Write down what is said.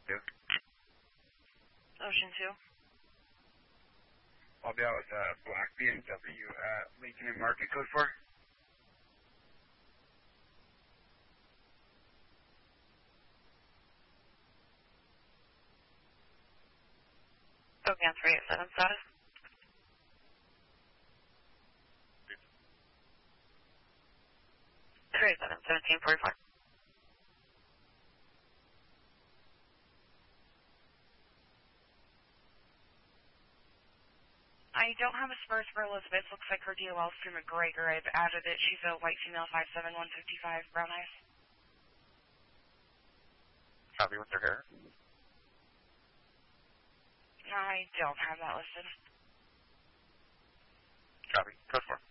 Ocean 2. I'll be out with black BMW at Lincoln and Market, code 4. Again, 387 status. 387, 1744. I don't have a Spurs for Elizabeth. Looks like her DOL's through McGregor. I've added it. She's a white female, 5'7", 155, brown eyes. Copy with her hair. I don't have that listed. Copy. Code 4.